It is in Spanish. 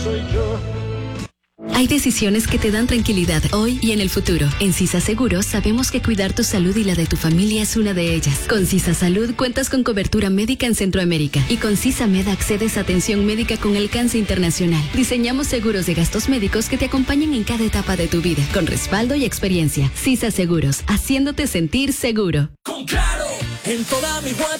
soy yo. Hay decisiones que te dan tranquilidad hoy y en el futuro. En Sisa Seguros sabemos que cuidar tu salud y la de tu familia es una de ellas. Con Sisa Salud cuentas con cobertura médica en Centroamérica y con Sisa Med accedes a atención médica con alcance internacional. Diseñamos seguros de gastos médicos que te acompañen en cada etapa de tu vida, con respaldo y experiencia. Sisa Seguros, haciéndote sentir seguro. Con Claro, en toda mi